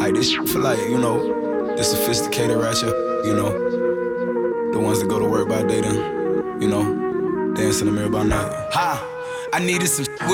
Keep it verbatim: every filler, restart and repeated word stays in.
Like this shit for like, you know, the sophisticated ratchet, you know, the ones that go to work by day then, you know, dance in the mirror by night. Ha! I needed some with